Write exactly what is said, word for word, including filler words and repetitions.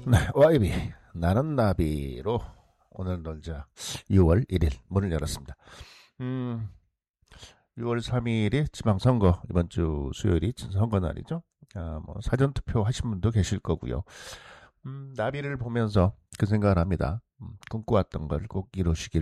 네, 와이비 나는 나비로 오늘 놀자 유월 일일 문을 열었습니다. 음, 유월 삼일이 지방선거, 이번 주 수요일이 선거 날이죠. 아, 뭐 사전투표 하신 분도 계실 거고요. 음, 나비를 보면서 그 생각을 합니다. 음, 꿈꿔왔던 걸 꼭 이루시길